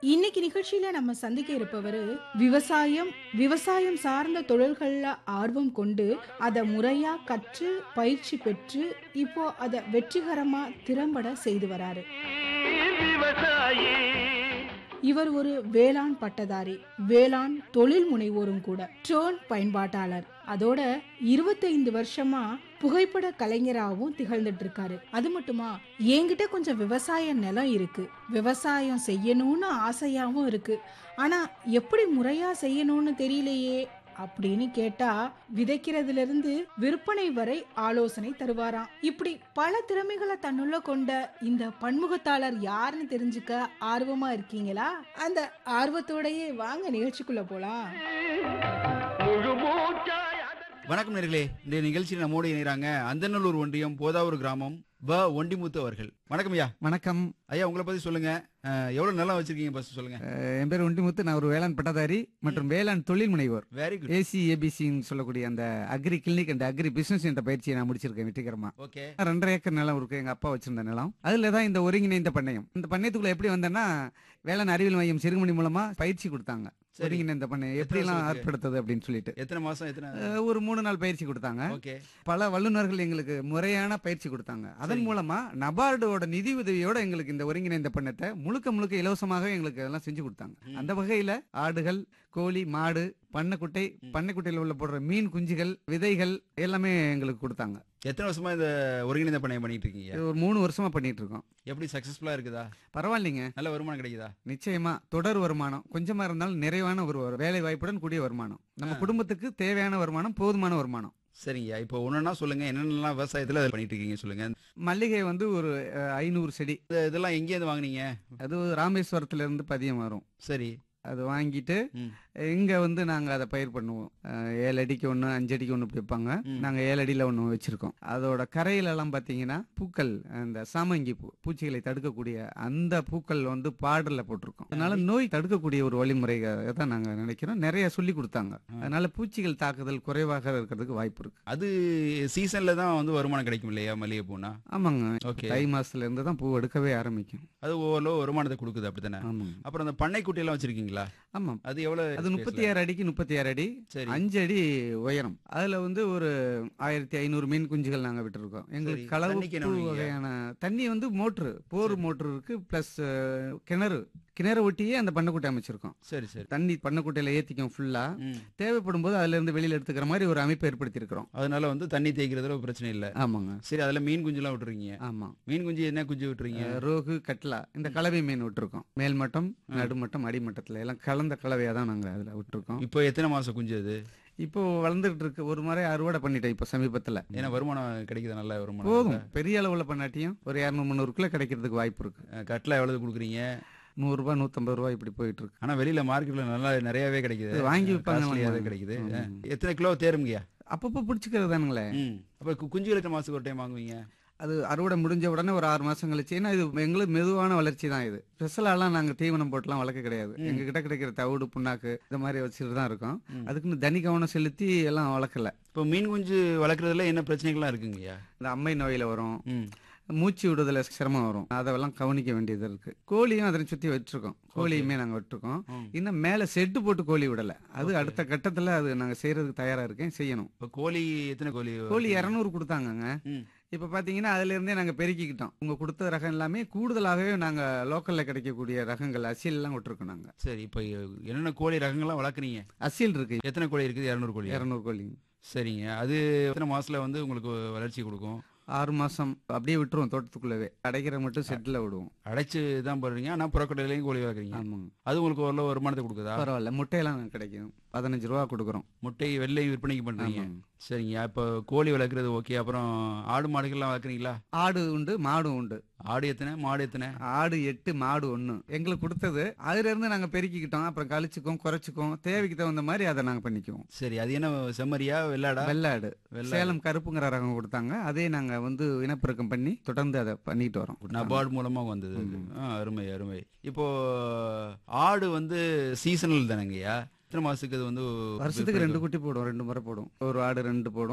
இன்னைக்கு நிகழ்ச்சியில நம்ம சந்திக்க இருப்பவரு விவசாயம் விவசாயம் சார்ந்த தொழில்கள்ல ஆர்வம் கொண்டு அதை முறையா கற்று பயிற்சி பெற்று இப்போ அதை வெற்றிகரமா திறம்பட செய்து வராரு. விவசாயி இவர் ஒரு வேளாண் பட்டதாரி, வேளாண் தொழில் முனைவோரும் கூட, ட்ரோன் பயன்பாட்டாளர். அதோட 25 வருஷமா புகைப்பட கலைஞராகவும் திகழ்ந்துட்டு இருக்காரு. அது மட்டுமா, என்கிட்ட கொஞ்சம் விவசாய நிலம் இருக்கு, விவசாயம் செய்யணும்னு ஆசையாவும் இருக்கு, ஆனா எப்படி முறையா செய்யணும்னு தெரியலையே அப்படின்னு கேட்டா விதைக்கிறதுல இருந்து விற்பனை வரை ஆலோசனை தருவாராம். இப்படி பல திறமைகளை தன்னுள்ள கொண்ட இந்த பன்முகத்தாளர் யாருன்னு தெரிஞ்சுக்க ஆர்வமா இருக்கீங்களா? அந்த ஆர்வத்தோடயே வாங்க நிகழ்ச்சிக்குள்ள போலாம். முழு மூச்சாய் வணக்கம் நேர்களே, இந்த நிகழ்ச்சியில் நம்மோடு இணைகிறாங்க அந்தநல்லூர் ஒன்றியம் போதாவூர் கிராமம் வ ஒண்டிமுத்து அவர்கள். வணக்கம் ஐயா. வணக்கம் ஐயா, உங்களை பத்தி சொல்லுங்க. எவ்வளவு நிலம் வச்சிருக்கீங்க ஃபர்ஸ்ட் சொல்லுங்க. என் பேர் ஒண்டிமுத்து. நான் ஒரு வேளாண் பட்டதாரி மற்றும் வேளாண் தொழில் முனைவோர். Very good. ACABCன்னு சொல்லக்கூடிய அந்த agri clinic and agree business என்ற பயிற்சியை நான் முடிச்சிருக்கேன் வெற்றிகரமா. ஓகே. 2.5 ஏக்கர் நிலம் இருக்கு, எங்க அப்பா வச்சிருந்த நிலம். அதுல தான் இந்த ஒருங்கிணைந்த பண்ணையம். இந்த பண்ணையத்துக்குள்ள எப்படி வந்தேன்னா, வேளாண் அறிவியல் மையம் சிறுமணி மூலமா பயிற்சி கொடுத்தாங்க. சரி. ஒருங்கிணைந்த பண்ணையம் எப்படி எல்லாம் வருஷம் இருக்கு? ஏற்படுத்துது அப்படின்னு சொல்லிட்டு எத்தனை மாசம் எத்தனை? ஒரு 3 நாள் பயிற்சி கொடுத்தாங்க. ஓகே. பல வல்லுநர்கள் எங்களுக்கு முறையான பயிற்சி கொடுத்தாங்க. அதன் சரிங்க. மூலமா நபார்டோட நிதி உதவியோட எங்களுக்கு இந்த ஒருங்கிணைந்த பண்ணத்தை முழுக்க இலவசமாக எங்களுக்கு எல்லாம் செஞ்சு கொடுத்தாங்க. அந்த வகையில ஆடுகள், கோழி, மாடு, பண்ணைக்குட்டையில் உள்ள போடுற மீன் குஞ்சுகள், விதைகள் எல்லாமே எங்களுக்கு கொடுத்தாங்க. எத்தனை வருஷமா இந்த ஒருங்கிணைந்த பண்ணையம் பண்ணிட்டு இருக்கீங்க? இது ஒரு 3 வருஷமா பண்ணிட்டு இருக்கோம். எப்படி சக்சஸ்ஃபுல்லா இருக்குதா? பரவாயில்லைங்க. நல்ல வருமானம் கிடைக்குதா? நிச்சயமா தொடர் வருமானம், கொஞ்சமா இருந்தாலும் நிறைவான ஒரு வேலை வாய்ப்புடன் கூடிய வருமானம், நம்ம குடும்பத்துக்கு தேவையான வருமானம், போதுமான வருமானம். சரிங்க. இப்போ ஒன்னொன்னா சொல்லுங்க, என்னென்னலாம் விவசாயத்துல அதை பண்ணிட்டு இருக்கீங்க சொல்லுங்க. மல்லிகை வந்து ஒரு 500 செடி. இதெல்லாம் எங்கேருந்து வாங்குனீங்க? அது ராமேஸ்வரத்துல இருந்து பதியம் வரும். சரி. அது வாங்கிட்டு ம். இங்க வந்து நாங்க அதை பயிர் பண்ணுவோம். 7 அடிக்கு 1, 5 அடிக்கு 1 வைப்பாங்க. நாங்க 7 அடியில 1 வச்சிருக்கோம். அதோட கரையில எல்லாம் பாத்தீங்கன்னா பூக்கள், அந்த சாமங்கி பூ, பூச்சிகளை தடுக்கக்கூடிய அந்த பூக்கள் வந்து பார்டர்ல போட்டிருக்கோம். அதனால நோய் தடுக்கக்கூடிய ஒரு வழிமுறை தான் நாங்க நினைக்கிறோம். நிறைய சொல்லி கொடுத்தாங்க. அதனால பூச்சிகள் தாக்குதல் குறைவாக இருக்கிறதுக்கு வாய்ப்பு இருக்கு. அது சீசன்ல தான் வந்து வருமானம் கிடைக்கும் இல்லையா மல்லிகை பூனா? ஆமாங்க. ஓகே. தை மாசத்துல இருந்து தான் பூ எடுக்கவே ஆரம்பிக்கும். அது ஓரளவு வருமானத்தை கொடுக்குது அப்படித்தானே? ஆமாங்க. அப்புறம் அந்த பண்ணைக்குட்டி எல்லாம் வச்சிருக்கீங்களா? ஆமா. அது எவ்வளவு? அது 36 அடிக்கு 36 அடி, சரி. 5 அடி உயரம். அதுல வந்து ஒரு 1500 மீன் குஞ்சுகள் நாங்க விட்டுருக்கோம். எங்களுக்கு சரி. களவு தண்ணிக்கு என்ன பூ பண்ணுவீங்க? வகையான தண்ணி வந்து போர் மோட்டர் இருக்கு, பிளஸ் கிணறு ஒட்டியே அந்த பண்ணைக்குட்டை அமைச்சிருக்கோம். சரி சரி. தண்ணி பண்ணைக்குட்டையில ஏத்திக்கும் ஃபுல்லா. ம். தேவைப்படும் போது அதுல இருந்து வெளியில எடுத்துக்கிற மாதிரி ஒரு அமைப்பு ஏற்படுத்தி இருக்கிறோம். அதனால வந்து தண்ணி தேய்க்கிறதுல ஒரு பிரச்சனை இல்ல. ஆமாங்க. சரி, அதுல மீன் குஞ்சு எல்லாம் விட்டுறீங்க. ஆமா. மீன் குஞ்சு என்ன குஞ்சு விட்டுறீங்க? ரோகு, கட்லா, இந்த கலவை மீன் விட்டுருக்கோம். மேல்மட்டம், நடுமட்டம், அடிமட்டத்துல எல்லாம் கலந்த கலவையா தான் நாங்க அதுல விட்டுருக்கோம். இப்போ எத்தனை மாசம் குஞ்சு அது? இப்போ வளர்ந்துகிட்டு இருக்கு. ஒரு முறை அறுவடை பண்ணிட்டேன் இப்ப சமீபத்துல. ஏன்னா வருமானம் கிடைக்குது, நல்ல வருமானம். போதும். பெரிய அளவுல பண்ணாட்டியும் ஒரு 200-300 கிலோ கிடைக்கிறதுக்கு வாய்ப்பு இருக்கு. கட்லா எவ்வளவு கொடுக்குறீங்க? 100 ரூபாய், 150 ரூபாய் இப்படி போயிட்டு இருக்கு. ஆனா வெளியில மார்க்கெட்ல நல்லா நிறையவே கிடைக்குது. இது வாங்கி விற்பாங்க. Costly ஆவே கிடைக்குது. எத்தனை கிலோ தேருங்கய்யா? அப்பப்போ பிடிச்சிக்கிறது தானுங்களே. அப்ப குஞ்சுகள் எத்தனை மாசத்துக்கு ஒரு டைம் வாங்குவீங்க? அது அறுவடை முடிஞ்ச உடனே ஒரு 6 மாசம் கழிச்சு. ஏன்னா இது எங்களுக்கு மெதுவான வளர்ச்சி தான். இது ஸ்பெஷலாலாம் நாங்க தீவனம் போட்டுலாம் வளர்க்க கிடையாது. எங்க கிட்ட கிடைக்கிற தவிடு, புண்ணாக்கு இந்த மாதிரி வச்சுட்டு தான் இருக்கோம். அதுக்குன்னு தனி கவனம் செலுத்தி எல்லாம் வளர்க்கல. இப்போ மீன் குஞ்சு வளர்க்கறதுல என்ன பிரச்சனைகள்லாம் இருக்குங்கய்யா? இந்த அம்மை நோயில வரும், ம். மூச்சு விடுதல சிரமம் வரும், அதெல்லாம் கவனிக்க வேண்டியது இருக்கு. கோழியும் அதனை சுத்தி வச்சிருக்கோம். கோழியுமே நாங்க விட்டுருக்கோம். இன்னும் மேல செட்டு போட்டு கோழி விடல. அது அடுத்த கட்டத்துல அது நாங்க செய்யறதுக்கு தயாரா இருக்கேன், செய்யணும். இப்போ கோழி எத்தனை கோழி? கோழி 200 கொடுத்தாங்க. ம். இப்ப பாத்தீங்கன்னா அதுல இருந்தே நாங்க பெருக்கிக்கிட்டோம். உங்க கொடுத்த ரகம் எல்லாமே கூடுதலாகவே நாங்க லோக்கல்ல கிடைக்கக்கூடிய ரகங்கள், அசில் எல்லாம் விட்டுருக்கோம் நாங்க. சரி, இப்போ என்னென்ன கோழி ரகங்கள்லாம் வளர்க்குறீங்க? அசில் இருக்கு எத்தனை கோழி இருக்குது? 200 கோழி. 200 கோழி. சரிங்க. அது எத்தனை மாசத்துல வந்து உங்களுக்கு வளர்ச்சி கொடுக்கும்? 6 மாசம் அப்படியே விட்டுருவோம் தோட்டத்துக்குள்ளவே. அடைக்கிற மட்டும் செட்டில் விடுவோம். அடைச்சு தான் போடுறீங்க, ஆனா புறக்கடையிலையும் கோழி வளர்க்குறீங்க. ஆமாங்க. அது உங்களுக்கு ஓரளவு வருமானத்தை கொடுக்குதா? பரவாயில்ல. முட்டையெல்லாம் கிடைக்கும். 15 ரூபா கொடுக்குறோம். முட்டை வெள்ளை விற்பனைக்கு பண்றீங்க. ஆமாங்க. சரிங்க. இப்போ கோழி வளர்க்குறது ஓகே. அப்புறம் ஆடு மாடுகள்லாம் வளர்க்குறீங்களா? ஆடு உண்டு, மாடும் உண்டு. ஆடு எத்தனை, மாடு எத்தனை? ஆடு 8, மாடு 1 எங்களுக்கு கொடுத்தது. அதுல இருந்து நாங்க பெருக்கிக்கிட்டோம். அப்புறம் கழிச்சுக்கோம், குறைச்சுக்கோம், தேவைக்கு தகுந்த மாதிரி அதை நாங்க பண்ணிக்குவோம். சரி, அது என்ன செம்மறியா வெள்ளாடா? வெள்ளாடு. சேலம் கருப்புங்கிற ரகம் கொடுத்தாங்க. அதே நாங்க வந்து இனப்பெருக்கம் பண்ணி தொடர்ந்து அதை பண்ணிட்டு வரோம். நபார்டு மூலமா வந்தது அது. அருமை அருமை. இப்போ ஆடு வந்து சீசனல் தானங்கய்யா? எத்தனை மாசத்துக்கு அது வந்து வருஷத்துக்கு 2 குட்டி போடும், 2 முறை போடும். ஒரு ஆடு 2 போடும்.